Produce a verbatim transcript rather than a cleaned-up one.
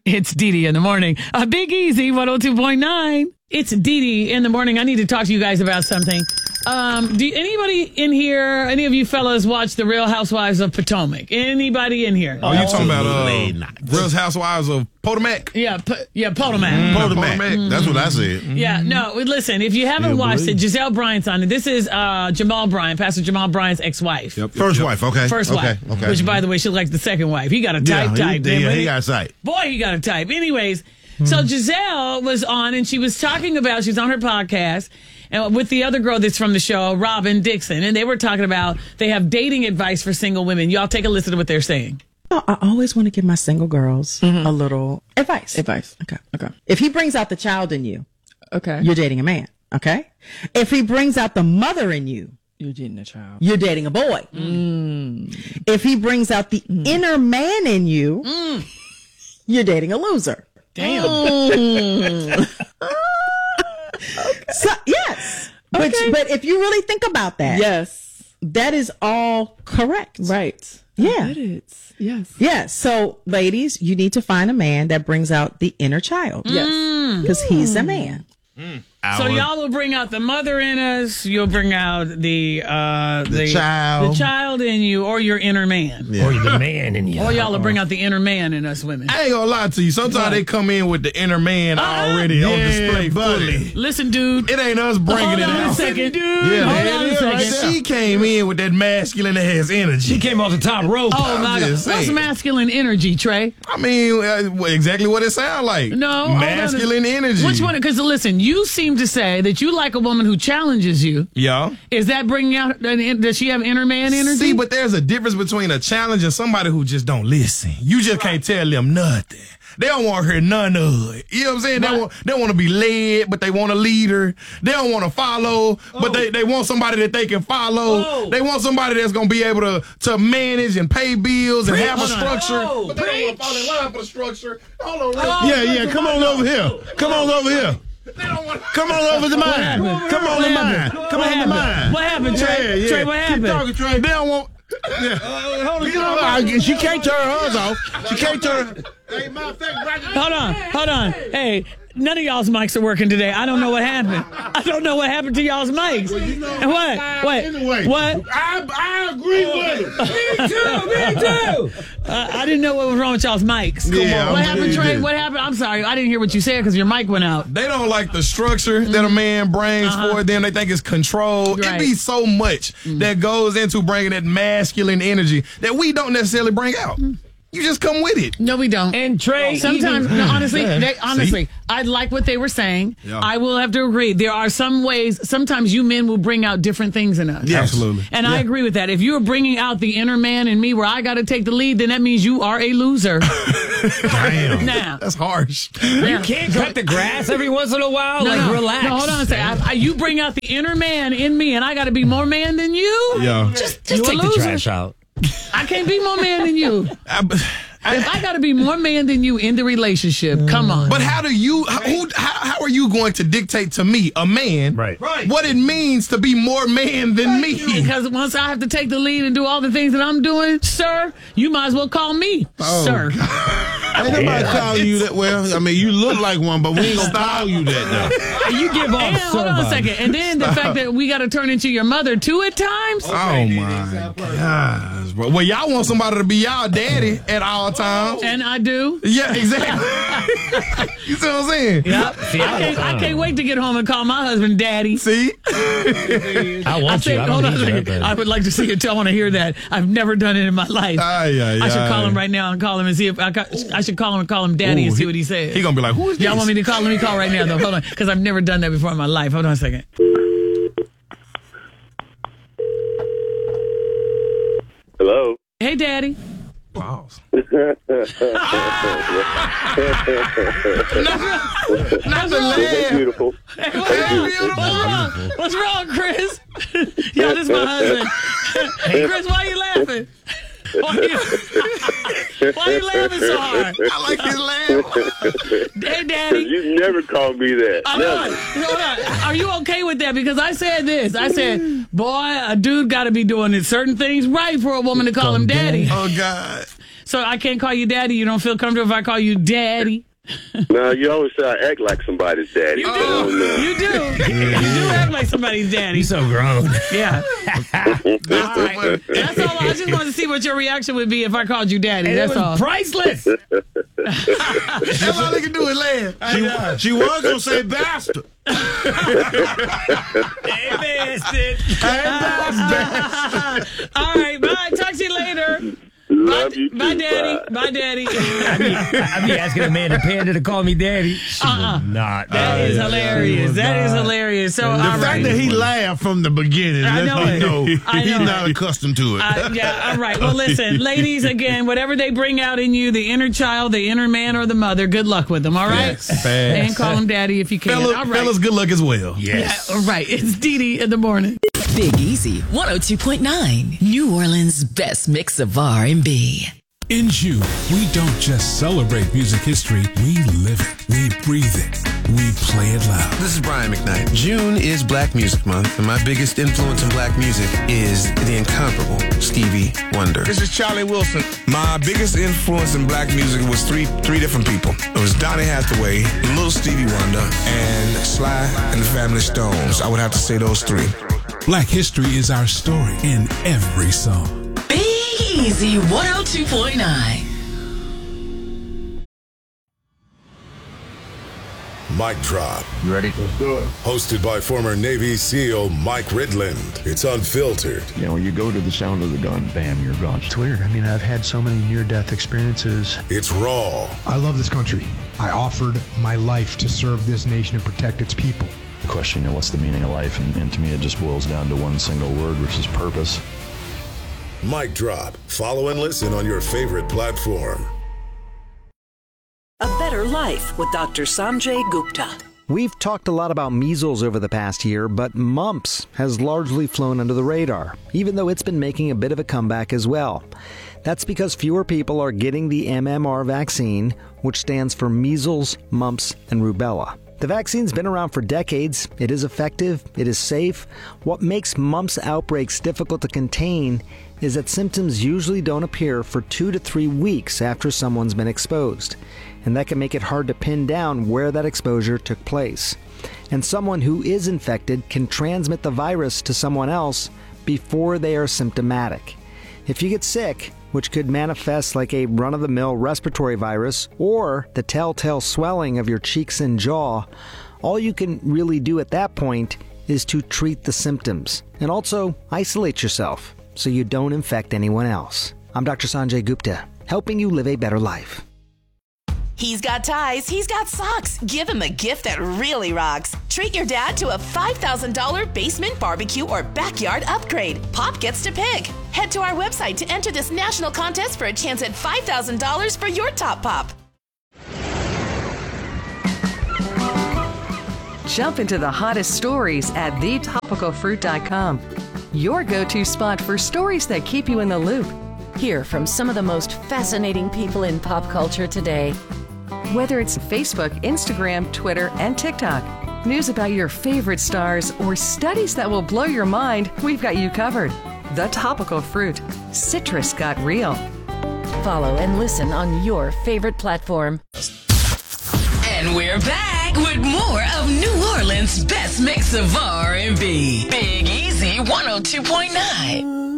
It's Dee Dee in the morning. A Big Easy one oh two point nine. It's Dee Dee in the morning. I need to talk to you guys about something. Um, do anybody in here, any of you fellas watch The Real Housewives of Potomac? Anybody in here? Oh, you talking about uh, Real Housewives of Potomac? Yeah, P- yeah, Potomac. Mm, Potomac. Potomac. Mm-hmm. That's what I said. Mm-hmm. Yeah, no, listen, if you haven't yeah, watched believe. it, Giselle Bryant's on it. This is uh, Jamal Bryant, Pastor Jamal Bryant's ex-wife. Yep, yep, First yep. wife, okay. First okay, wife. okay. Which, by the way, she likes the second wife. He got a type, yeah, type. He, man, yeah, he, he got a type. Boy, he got a type. Anyways, so Giselle was on, and she was talking about, she's on her podcast, and with the other girl that's from the show, Robin Dixon, and they were talking about they have dating advice for single women. Y'all take a listen to what they're saying. I always want to give my single girls mm-hmm. a little advice. Advice. Okay. Okay. If he brings out the child in you, okay, you're dating a man. Okay. If he brings out the mother in you, you're dating a child. You're dating a boy. Mm. If he brings out the mm. inner man in you, mm. you're dating a loser. Damn. Mm. Okay. So, yes. Okay. But, but if you really think about that, yes, that is all correct. Right. Yeah. It is. Yes. Yes. So, ladies, you need to find a man that brings out the inner child. Yes. Because mm. he's a man. Mm. So y'all will bring out the mother in us. You'll bring out the uh, the, the child, the child in you, or your inner man, yeah. or the man in you. Or y'all will bring out the inner man in us women. I ain't gonna lie to you. Sometimes right. they come in with the inner man uh-huh. already yeah, on display buddy. fully. Listen, dude, it ain't us bringing Hold it on out. A second, dude. Yeah, Hold on a second. Right she came in with that masculine ass energy. She came off the top rope. Oh my God, what's saying. Masculine energy, Trey? I mean, uh, exactly what it sounds like. No, masculine energy. Which one? Because listen, you seem to say that you like a woman who challenges you. Yeah. Is that bringing out, does she have inner man energy? See, but there's a difference between a challenge and somebody who just don't listen. You just can't tell them nothing. They don't want to hear none of it. You know what I'm saying? Right. They want, they want to be led, but they want a leader. They don't want to follow, oh. but they, they want somebody that they can follow. Oh. They want somebody that's going to be able to, to manage and pay bills and Preach. have a structure. Oh. But they don't want to fall in line for the structure. Hold on. Oh, yeah, yeah. Come on over here. Come on over here. Come on over to mine. Come on to mine. Come on to mine. What happened, Trey? Yeah, yeah. Trey, what happened? Keep talking, Trey. They don't want. Yeah. Uh, hold on, on. She can't turn hers off. She can't turn. Hey, hold on, hold on. Hey, none of y'all's mics are working today. I don't know what happened. I don't know what happened to y'all's mics. Well, you know, and what? Uh, what? Anyway, what? I, I agree with it. Me too. Me too. Uh, I didn't know what was wrong with y'all's mics. Yeah, what I'm happened, Trey? What happened? I'm sorry. I didn't hear what you said because your mic went out. They don't like the structure mm-hmm. that a man brings uh-huh. for them. They think it's control. Right. It be so much mm-hmm. that goes into bringing that masculine energy that we don't necessarily bring out. Mm-hmm. You just come with it. No, we don't. And Trey, sometimes, even, no, honestly, yeah. they, honestly, See? I like what they were saying. Yeah. I will have to agree. There are some ways. Sometimes you men will bring out different things in us. Yes. Absolutely. And yeah. I agree with that. If you are bringing out the inner man in me, where I got to take the lead, then that means you are a loser. Damn. Now that's harsh. You can't cut the grass every once in a while. No, like no. relax. No, hold on a second. I, I, you bring out the inner man in me, and I got to be more man than you. Yeah. Just, just you take the trash out. I can't be more man than you. I, I, if I got to be more man than you in the relationship, mm. come on. But how do you? How, who, how, how are you going to dictate to me, a man, right. Right. what it means to be more man than right. me? Because once I have to take the lead and do all the things that I'm doing, sir, you might as well call me, oh, sir. Ain't nobody yeah. calling you that. Well, I mean, you look like one, but we ain't gonna call you that though. You give off. And, hold on a second, and then the fact that we got to turn into your mother too at times. Oh my gosh, bro. Well, y'all want somebody to be y'all daddy at all times, and I do. Yeah, exactly. You see what I'm saying? Yep. See, I, can't, I can't wait to get home and call my husband daddy. See? I want I said, you. I, hold on a second. I would like to see it. I want to hear that. I've never done it in my life. Aye, aye, I should aye. call him right now and call him and see if I, I should call him and call him daddy Ooh, and see what he says. He gonna be like, who is this? Y'all want me to call? Let me call right now though. Hold on, because I've never done that before in my life. Hold on a second. Hello. Hey, daddy. Wow. Not the laugh. Beautiful. Hey, what's, wrong? Beautiful. What's wrong? What's wrong, Chris? Yo, this is my husband. Hey, Chris, why are you laughing? Why are you, why are you laughing so hard? I like his laugh. Hey, Daddy. You never called me that. I know. Hold on. Are you okay with that? Because I said this. I said, boy, a dude got to be doing certain things right for a woman to call him daddy. Oh, God. So I can't call you daddy? You don't feel comfortable if I call you daddy? No, you always say I act like somebody's daddy. You do. Oh, no. You do. You do act like somebody's daddy. You so grown. Yeah. That's all. I just wanted to see what your reaction would be if I called you daddy. And That's it was all. priceless. That's all they can do is laugh. She, she was going to say bastard. Hey, bastard. All right. Bye. Talk to you later. Love Bye, you too. bye, daddy. Bye. Bye, daddy. I be, I be asking Amanda Panda to call me daddy. She Uh-uh. will not. That is hilarious. That is hilarious. So, The all fact right. that he laughed from the beginning I lets know me it. know I he's know not it. accustomed to it. Uh, yeah, all right. Well, listen, ladies, again, whatever they bring out in you, the inner child, the inner man, or the mother, good luck with them, all right? Yes. And call him daddy if you can. Fellas, all right. fellas, good luck as well. Yes. All right. It's Dee Dee in the morning. Big Easy, one oh two point nine, New Orleans' best mix of R and B. In June, we don't just celebrate music history, we live it, we breathe it, we play it loud. This is Brian McKnight. June is Black Music Month, and my biggest influence in black music is the incomparable Stevie Wonder. This is Charlie Wilson. My biggest influence in black music was three three different people. It was Donny Hathaway, Little Stevie Wonder, and Sly and the Family Stones. I would have to say those three. Black history is our story in every song. Big Easy, one oh two point nine. Mic Drop. You ready? Let's do it. Hosted by former Navy SEAL Mike Ridland. It's unfiltered. You know, when you go to the sound of the gun, bam, you're gone. It's weird. I mean, I've had so many near-death experiences. It's raw. I love this country. I offered my life to serve this nation and protect its people. The question, you know, what's the meaning of life? And, and to me, it just boils down to one single word, which is purpose. Mic Drop. Follow and listen on your favorite platform. A Better Life with Doctor Sanjay Gupta. We've talked a lot about measles over the past year, but mumps has largely flown under the radar, even though it's been making a bit of a comeback as well. That's because fewer people are getting the M M R vaccine, which stands for measles, mumps, and rubella. The vaccine's been around for decades. It is effective. It is safe. What makes mumps outbreaks difficult to contain is that symptoms usually don't appear for two to three weeks after someone's been exposed. And that can make it hard to pin down where that exposure took place. And someone who is infected can transmit the virus to someone else before they are symptomatic. If you get sick, which could manifest like a run-of-the-mill respiratory virus or the telltale swelling of your cheeks and jaw, all you can really do at that point is to treat the symptoms and also isolate yourself so you don't infect anyone else. I'm Doctor Sanjay Gupta, helping you live a better life. He's got ties, he's got socks. Give him a gift that really rocks. Treat your dad to a five thousand dollars basement barbecue or backyard upgrade. Pop gets to pick. Head to our website to enter this national contest for a chance at five thousand dollars for your top pop. Jump into the hottest stories at the topical fruit dot com. Your go-to spot for stories that keep you in the loop. Hear from some of the most fascinating people in pop culture today. Whether it's Facebook, Instagram, Twitter, and TikTok, news about your favorite stars, or studies that will blow your mind, we've got you covered. The Topical Fruit. Citrus got real. Follow and listen on your favorite platform. And we're back with more of New Orleans' best mix of R and B. Big Easy one oh two point nine.